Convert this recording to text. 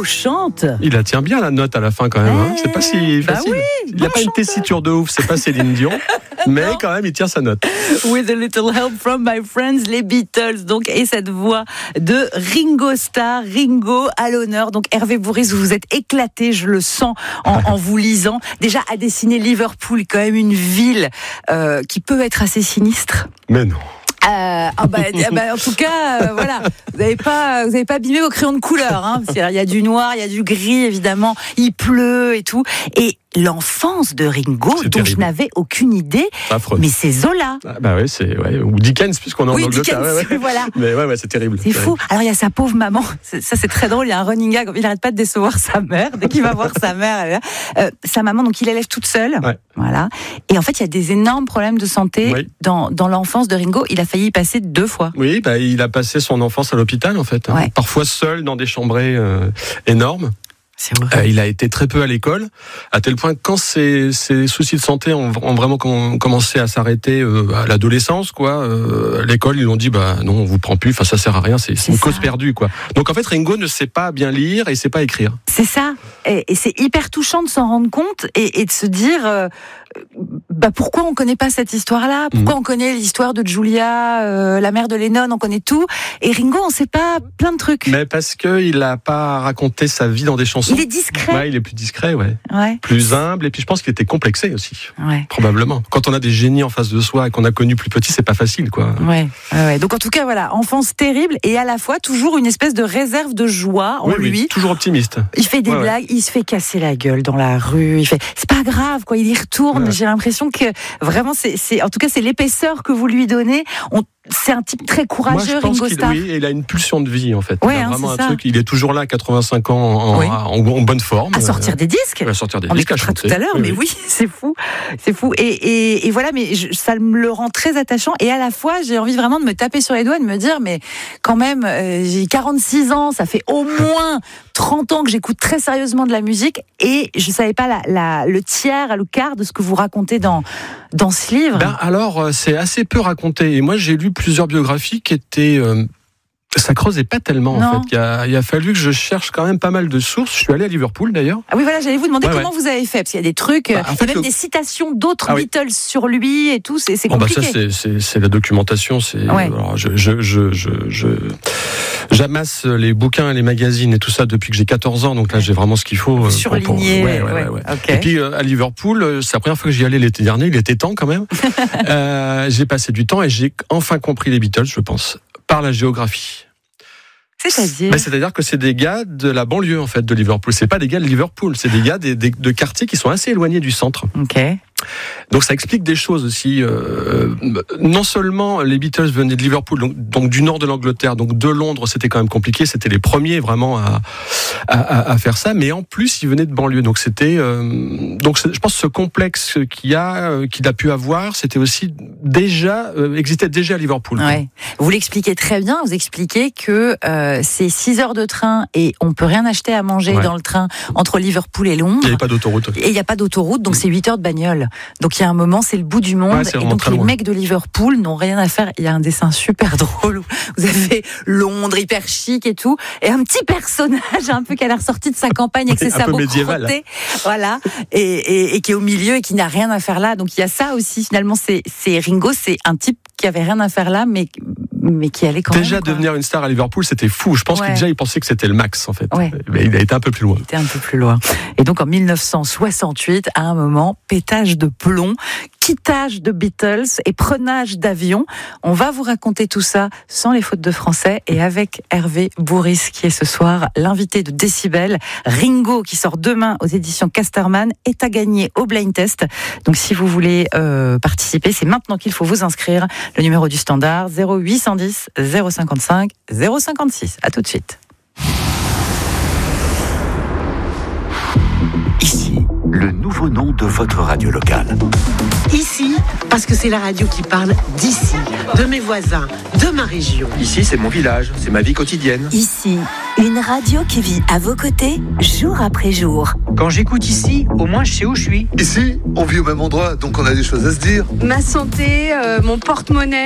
chante. Il la tient bien la note à la fin quand même. Hein. C'est pas si facile. Oui, il n'y a pas une tessiture de ouf, c'est pas Céline Dion, mais quand même il tient sa note. With a little help from my friends, les Beatles. Donc, et cette voix de Ringo Starr, Ringo à l'honneur. Donc Hervé Bourris, vous vous êtes éclaté, je le sens en vous lisant. Déjà à dessiner Liverpool, quand même une ville qui peut être assez sinistre. Mais non. En tout cas, voilà, vous n'avez pas abîmé vos crayons de couleur. Hein, il y a du noir, il y a du gris, évidemment. Il pleut et tout. Et l'enfance de Ringo, c'est dont terrible. je n'avais aucune idée, mais c'est Zola. Ou Dickens, puisqu'on est en Angleterre. Dickens, voilà. Mais ouais, c'est terrible. C'est fou. Alors il y a sa pauvre maman. Ça c'est très drôle. Il y a un running gag. Il n'arrête pas de décevoir sa mère. Dès qu'il va voir sa mère, sa maman, donc il l'élève toute seule. Ouais. Voilà. Et en fait, il y a des énormes problèmes de santé dans l'enfance de Ringo. Il a failli y passer 2 fois. Oui, il a passé son enfance à l'hôpital en fait. Ouais. Parfois seul dans des chambrées énormes. C'est vrai. Il a été très peu à l'école, à tel point que quand ses soucis de santé ont vraiment commencé à s'arrêter à l'adolescence, l'école, ils l'ont dit, non, on vous prend plus, ça sert à rien, c'est une cause perdue, quoi. Donc en fait, Ringo ne sait pas bien lire et sait pas écrire. C'est ça. Et c'est hyper touchant de s'en rendre compte et de se dire, pourquoi on connaît pas cette histoire-là? Pourquoi on connaît l'histoire de Julia, la mère de Lennon, on connaît tout. Et Ringo, on sait pas plein de trucs. Mais parce qu'il a pas raconté sa vie dans des chansons. Il est discret. Ouais, il est plus discret, plus humble. Et puis je pense qu'il était complexé aussi. Ouais. Probablement. Quand on a des génies en face de soi et qu'on a connu plus petit, c'est pas facile, quoi. Ouais. Donc en tout cas, voilà, enfance terrible et à la fois toujours une espèce de réserve de joie en lui. Oui, toujours optimiste. Il fait des blagues, il se fait casser la gueule dans la rue. C'est pas grave, quoi. Il y retourne. J'ai l'impression que vraiment, en tout cas, c'est l'épaisseur que vous lui donnez. C'est un type très courageux, Ringo Starr. Oui, il a une pulsion de vie, en fait. Ouais, il a vraiment un ça. truc. Il est toujours là, à 85 ans, en bonne forme. À sortir des disques. À sortir des on disques, l'écoutera tout à l'heure, mais oui, c'est fou. Et voilà, mais ça me le rend très attachant. Et à la fois, j'ai envie vraiment de me taper sur les doigts et de me dire, mais quand même, j'ai 46 ans, ça fait au moins 30 ans que j'écoute très sérieusement de la musique et je savais pas le tiers, le quart de ce que vous racontez dans ce livre. Alors, c'est assez peu raconté. Et moi, j'ai lu plusieurs biographies qui étaient... ça creusait pas tellement, en fait. Il a fallu que je cherche quand même pas mal de sources. Je suis allé à Liverpool, d'ailleurs. Ah oui, voilà, j'allais vous demander comment vous avez fait. Parce qu'il y a des trucs, il y a même des citations d'autres Beatles sur lui et tout. C'est compliqué. C'est la documentation. Alors, j'amasse les bouquins et les magazines et tout ça depuis que j'ai 14 ans. Donc là, j'ai vraiment ce qu'il faut. Surligné. Okay. Et puis, à Liverpool, c'est la première fois que j'y allais l'été dernier. Il était temps, quand même. J'ai passé du temps et j'ai enfin compris les Beatles, je pense, par la géographie. C'est-à-dire que c'est des gars de la banlieue, en fait, de Liverpool. C'est pas des gars de Liverpool, c'est des gars de quartiers qui sont assez éloignés du centre. Ok. Donc ça explique des choses aussi. Non seulement les Beatles venaient de Liverpool, donc du nord de l'Angleterre, donc de Londres, c'était quand même compliqué. C'était les premiers vraiment à faire ça, mais en plus ils venaient de banlieue. Donc c'était, je pense ce complexe qu'il a pu avoir, c'était aussi existait déjà à Liverpool. Ouais. Vous l'expliquez très bien. Vous expliquez que c'est 6 heures de train et on peut rien acheter à manger dans le train entre Liverpool et Londres. Il n'y avait pas d'autoroute. Et il n'y a pas d'autoroute, donc c'est 8 heures de bagnole. Donc il y a un moment, c'est le bout du monde. Et donc les mecs de Liverpool n'ont rien à faire. Il y a un dessin super drôle où vous avez Londres hyper chic et tout, et un petit personnage un peu qui a l'air sorti de sa campagne avec ses sabots crottés, voilà, et qui est au milieu et qui n'a rien à faire là. Donc il y a ça aussi. Finalement, c'est Ringo, c'est un type qui avait rien à faire là, mais qui allait quand même. Déjà devenir une star à Liverpool, c'était fou. Je pense qu'il pensait que c'était le max, en fait. Ouais. Mais il a été un peu plus loin. Et donc en 1968, à un moment, pétage de plomb, quittage de Beatles et prenage d'avion. On va vous raconter tout ça sans les fautes de français et avec Hervé Bourris qui est ce soir l'invité de Décibel. Ringo qui sort demain aux éditions Casterman est à gagner au blind test. Donc si vous voulez participer, c'est maintenant qu'il faut vous inscrire. Le numéro du standard 0810 055 056. À tout de suite. Ici, le nouveau nom de votre radio locale. Ici, parce que c'est la radio qui parle d'ici, de mes voisins, de ma région. Ici, c'est mon village, c'est ma vie quotidienne. Ici, une radio qui vit à vos côtés, jour après jour. Quand j'écoute ici, au moins je sais où je suis. Ici, on vit au même endroit, donc on a des choses à se dire. Ma santé, mon porte-monnaie.